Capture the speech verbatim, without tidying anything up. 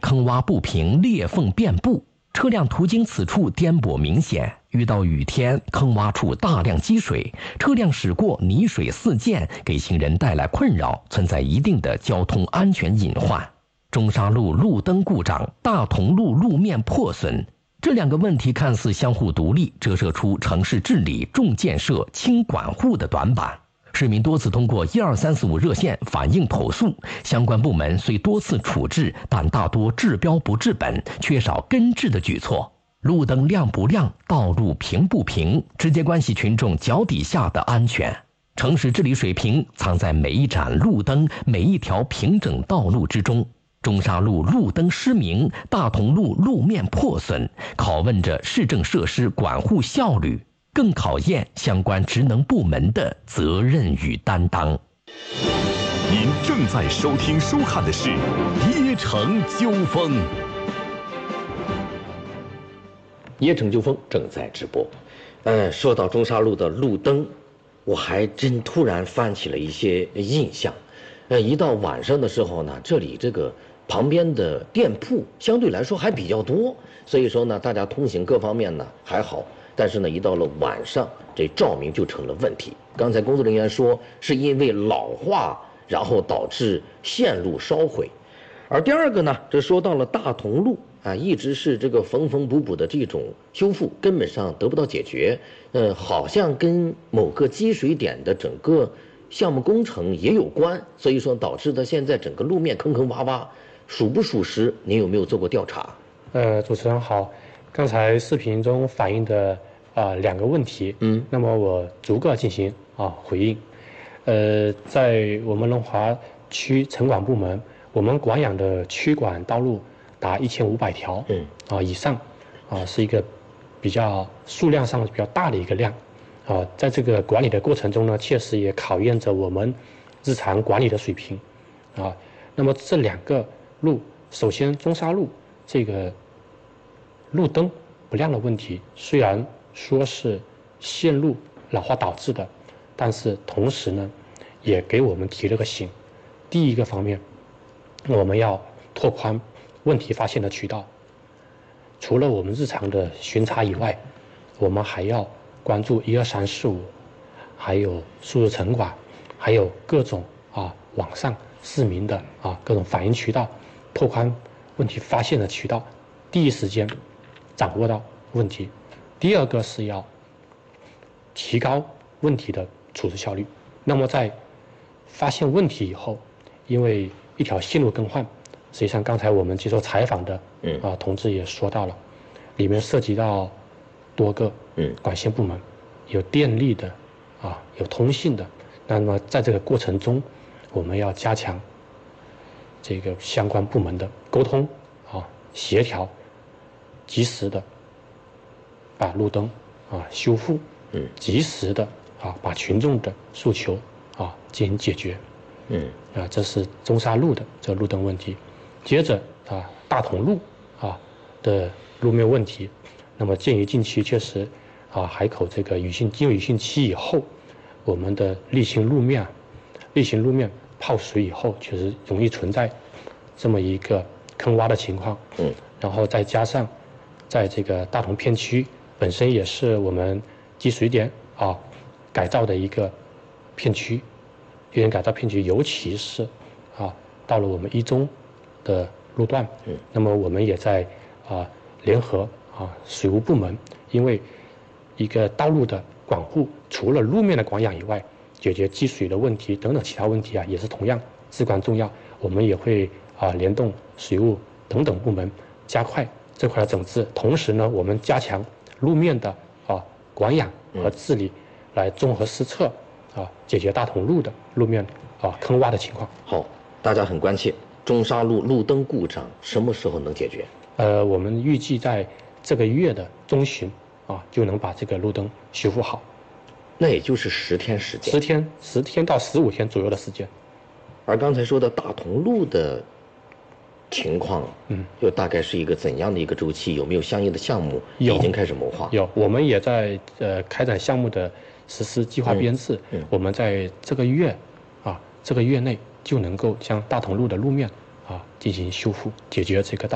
坑洼不平，裂缝遍布，车辆途经此处颠簸明显。遇到雨天，坑洼处大量积水，车辆驶过泥水四溅，给行人带来困扰，存在一定的交通安全隐患。中沙路路灯故障，大同路路面破损，这两个问题看似相互独立，折射出城市治理重建设轻管护的短板。市民多次通过一二三四五热线反映投诉，相关部门虽多次处置，但大多治标不治本，缺少根治的举措。路灯亮不亮，道路平不平，直接关系群众脚底下的安全。城市治理水平藏在每一盏路灯、每一条平整道路之中。中沙路路灯失明，大同路路面破损，拷问着市政设施管护效率，更考验相关职能部门的责任与担当。 您正在收听收看的是《耶城纠锋》。 耶城纠锋正在直播。呃，说到中沙路的路灯，我还真突然翻起了一些印象。呃，一到晚上的时候呢，这里这个旁边的店铺相对来说还比较多，所以说呢，大家通行各方面呢还好。但是呢，一到了晚上，这照明就成了问题。刚才工作人员说，是因为老化，然后导致线路烧毁。而第二个呢，这说到了大同路啊，一直是这个缝缝补补的这种修复，根本上得不到解决。呃，好像跟某个积水点的整个项目工程也有关，所以说导致的现在整个路面坑坑洼洼，属不属实？您有没有做过调查？ 呃，主持人好，刚才视频中反映的啊、呃、两个问题，嗯，那么我逐个进行啊回应。呃，在我们龙华区城管部门，我们管养的区管道路达一千五百条，嗯啊以上，啊是一个比较数量上比较大的一个量，啊，在这个管理的过程中呢，确实也考验着我们日常管理的水平，啊，那么这两个路，首先中沙路这个路灯不亮的问题，虽然说是线路老化导致的，但是同时呢，也给我们提了个醒。第一个方面，我们要拓宽问题发现的渠道。除了我们日常的巡查以外，我们还要关注一二三四五，还有输入城管，还有各种啊网上市民的啊各种反映渠道，拓宽问题发现的渠道，第一时间掌握到问题。第二个是要提高问题的处置效率。那么在发现问题以后，因为一条线路更换，实际上刚才我们接受采访的嗯啊同志也说到了，里面涉及到多个嗯管线部门，有电力的啊有通信的。那么在这个过程中，我们要加强这个相关部门的沟通啊协调，及时的把路灯啊修复，嗯，及时的啊把群众的诉求啊进行解决，嗯啊这是中沙路的这路灯问题。接着啊大同路啊的路面问题，那么鉴于近期确实啊海口这个雨汛进入雨汛期以后，我们的例行路面例行路面泡水以后，确实容易存在这么一个坑洼的情况，嗯，然后再加上在这个大同片区本身也是我们积水点啊改造的一个片区，地缘改造片区，尤其是啊到了我们一中的路段，嗯，那么我们也在啊联合啊水务部门，因为一个道路的管护，除了路面的管养以外，解决积水的问题等等其他问题啊，也是同样至关重要。我们也会啊联动水务等等部门，加快这块的整治，同时呢，我们加强路面的啊管养和治理，来综合施策啊，解决大同路的路面啊坑洼的情况。 好，大家很关切中沙路路灯故障什么时候能解决？ 呃，我们预计在这个月的中旬啊，就能把这个路灯修复好。 那也就是十天时间， 十天，十天到十五天左右的时间。 而刚才说的大同路的情况，嗯，又大概是一个怎样的一个周期？有没有相应的项目已经开始谋划？ 有，我们也在呃开展项目的实施计划编制。嗯，嗯我们在这个月啊，这个月内就能够将大同路的路面啊进行修复，解决这个大。